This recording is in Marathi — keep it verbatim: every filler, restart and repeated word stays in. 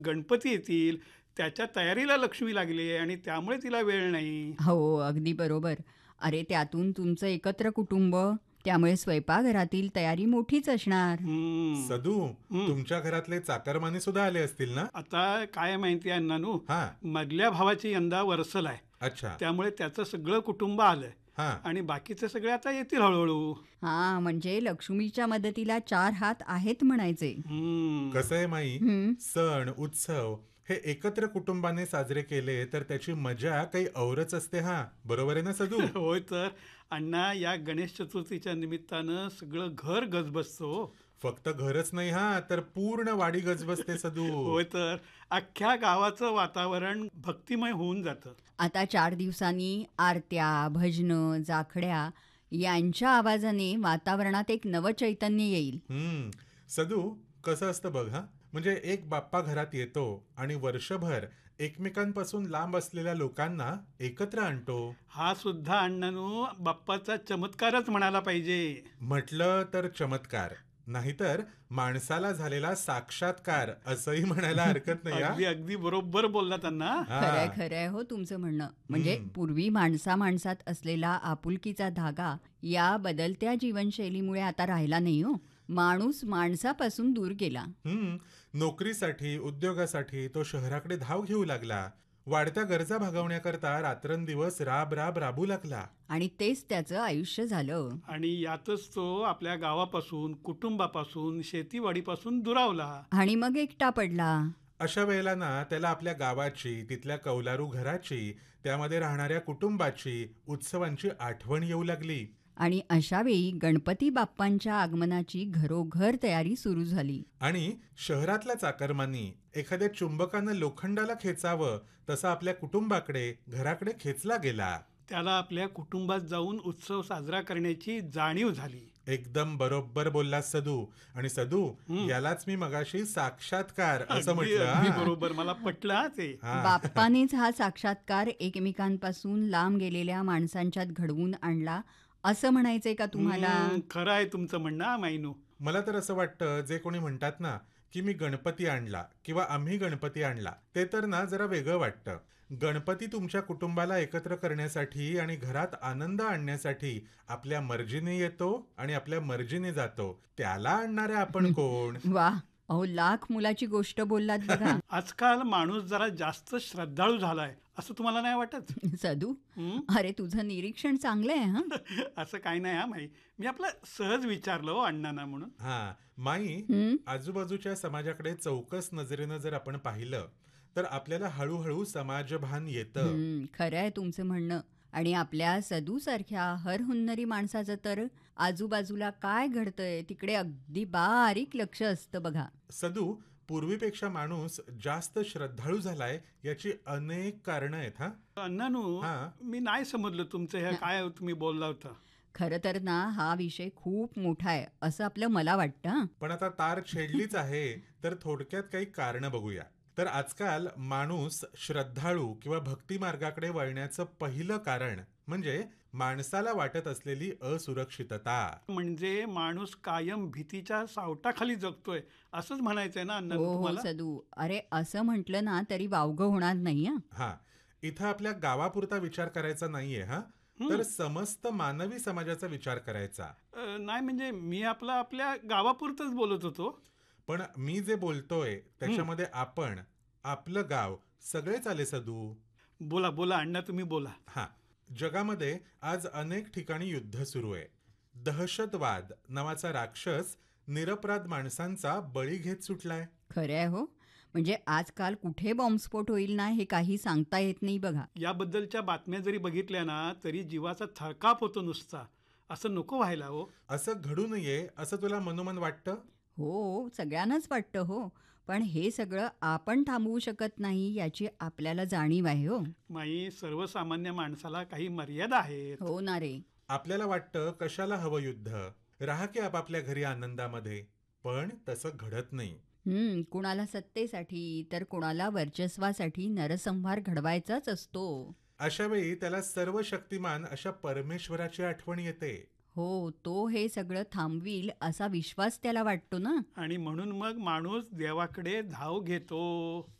गणपती येतील, त्याच्या तयारीला लक्ष्मी लागली आहे आणि त्यामुळे तिला वेळ नाही. हो, अगदी बरोबर. अरे, त्यातून तुमचं एकत्र कुटुंब, त्यामुळे स्वयंपाकघरातील तयारी मोठीच असणार. हं, सदू, हं. तुमच्या घरातले चाकरमानी सुद्धा आले असतील ना? आता काय आहे माहिती आहे नानू, हा. मधल्या भावाची यंदा वरसल आहे. अच्छा. त्यामुळे त्याचं सगळं कुटुंब आलंय हा. आणि बाकीचे सगळे आता येतील हळूहळू. हां, म्हणजे लक्ष्मीच्या मदतीला चार हात आहेत म्हणायचे. हं. कसं आहे माई, हं. सण उत्सव हे एकत्र कुटुंबाने साजरे केले तर त्याची मजा काही औरच असते. हा, बरोबर आहे ना सदू? होय तर अण्णा, या गणेश चतुर्थीच्या निमित्तानं सगळं घर गजबजतो. फक्त घरच नाही हा, तर पूर्ण वाडी गजबजते सदू. होय तर अख्ख्या गावाचं वातावरण भक्तिमय होऊन जातं. आता चार दिवसांनी आरत्या, भजनं, जाखड्या यांच्या आवाजाने वातावरणात एक नवचैतन्य येईल. हम्म सदू, कसं असतं बघ हा, म्हणजे एक बाप्पा घरात येतो आणि वर्षभर एकमेकांपासून लांब असलेल्या लोकांना एकत्र आणतो. हा सुद्धा अण्णानू बाप्पाचा चमत्कारच म्हणायला पाहिजे. म्हटलं तर चमत्कार, नाहीतर माणसाला झालेला साक्षात्कार असंही म्हणायला हरकत नाही. अगदी अगदी बरोबर बोलला त्यांना. खरंय खरंय हो तुमचं म्हणणं. म्हणजे पूर्वी माणसा माणसात असलेला आपुलकीचा धागा या बदलत्या जीवनशैलीमुळे आता राहिला नाही हो. माणूस माणसापासून दूर गेला. हम्म नोकरीसाठी, उद्योगासाठी तो शहराकडे धाव घेऊ लागला. वाढत्या गरजा भागवण्याकरता रात्रंदिवस राब राब राबू लागला. आणि तेच त्याचं आयुष्य झालं. आणि यातच तो आपल्या गावापासून, कुटुंबापासून, शेतीवाडीपासून दुरावला. आणि मग एकटा पडला. अशा वेळेला ना त्याला आपल्या गावाची, तिथल्या कौलारू घराची, त्यामध्ये राहणाऱ्या कुटुंबाची, उत्सवांची आठवण येऊ लागली. आणि अशावेळी गणपती बाप्पांच्या आगमनाची घरोघर तयारी सुरू झाली. आणि शहरातल्या चाकरमानी एखाद्या चुंबकानं लोखंडाला खेचावं तसं आपल्या कुटुंबाकडे, घराकडे खेचला गेला. त्याला आपल्या कुटुंबात जाऊन उत्सव साजरा करण्याची जाणीव झाली. एकदम बरोबर बोललास सदू. आणि सदू, यालाच मी मगाशी साक्षात्कार असं अगदी म्हटलं. अगदी हा. बरोबर, मला पटलं हा ते. हा. बाप्पानेच हा साक्षात्कार एकमेकांपासून लांब गेलेल्या माणसांच्यात घडवून आणला असं म्हणायचंय का तुम्हाला? हं, खरं आहे तुमचं म्हणणं हा, मायनू. मला तर असं वाटतं, जे कोणी म्हणतात ना की मी गणपती आणला किंवा आम्ही गणपती आणला, ते तर ना जरा वेगळं वाटतं. गणपती तुमच्या कुटुंबाला एकत्र करण्यासाठी आणि घरात आनंद आणण्यासाठी आपल्या मर्जीने येतो आणि आपल्या मर्जीने जातो. त्याला आणणारे आपण कोण? वा, अहो लाख मुलाची गोष्ट बोललात बघा. आजकाल माणूस जरा जास्त श्रद्धाळू झालाय, असं तुम्हाला नाही वाटत? सदू, हं? अरे तुझं निरीक्षण चांगलं आहे हा. असं काही नाही हा माई, मी आपलं सहज विचारलं हो अण्णांना म्हणून. हा माई, हं? आजूबाजूच्या समाजाकडे चौकस नजरेनं जर आपण पाहिलं तर आपल्याला हळूहळू समाजभान येतं. हं, खरं आहे तुमचं म्हणणं. आणि आपल्या सदूसारख्या हरहुन्नरी माणसाचं तर आजूबाजूला काय घडतंय तिकडे अगदी बारीक लक्ष असतं बघा. सदू, पूर्वीपेक्षा माणूस जास्त श्रद्धाळू झालाय याची अनेक कारणं आहेत. हा अण्णानू, हा. मी नाही समजलं तुमचं हे काय तुम्ही बोलला होता. खरं तर ना हा विषय खूप मोठा आहे असं आपलं मला वाटतं हं. पण आता तार छेडलीच आहे, तर थोडक्यात काही कारणं बघूया. तर आजकाल माणूस श्रद्धाळू किंवा भक्ती मार्गाकडे वळण्याचं पहिलं कारण म्हणजे माणसाला वाटत असलेली असुरक्षितता. म्हणजे माणूस कायम भीतीच्या सावटाखाली जगतोय असंच म्हणायचंय ना अण्णानू हो हो तुम्हाला? सदू, अरे असं म्हटलं ना तरी वावगं होणार नाही हं. हा, इथं आपल्या गावापुरता विचार करायचा नाहीये, हा तर समस्त मानवी समाजाचा विचार करायचा. अ, नाही म्हणजे मी आपला आपल्या गावापुरतच बोलत होतो. पण मी जे बोलतोय त्याच्यामध्ये आपण, आपलं गाव सगळेच आले सदू. बोला बोला अण्णा, तुम्ही बोला. हा, जगामध्ये आज अनेक ठिकाणी युद्ध सुरू आहे. दहशतवाद नावाचा राक्षस निरपराध माणसांचा बळी घेत सुटलाय. खरं आहे हो. म्हणजे आजकाल कुठे बॉम्बस्फोट होईल ना हे काही सांगता येत नाही बघा. याबद्दलच्या बातम्या जरी बघितल्या ना तरी जीवाचा थरकाप होतो नुसता. असं नको व्हायला हो. असं घडू नये असं तुला मनोमन वाटतं? हो, सगळ्यांनाच वाटतं हो. पण हे सगळं आपण थांबवू शकत नाही याची आपल्याला जाणीव आहे हो. माई, सर्वसामान्य माणसाला काही मर्यादा आहेत. हो ना रे. आपल्याला वाटतं कशाला हवं युद्ध, राहा की आपापल्या घरी आनंदामध्ये. पण तसं घडत नाही. हम्म, कुणाला सत्तेसाठी तर कुणाला वर्चस्वासाठी नरसंहार घडवायचाच असतो. अशा वेळी त्याला सर्व शक्तिमान अशा परमेश्वराची आठवण येते. हो, तो हे सगळं थांबवील असा विश्वास त्याला वाटतो ना. आणि म्हणून मग माणूस देवाकडे धाव घेतो.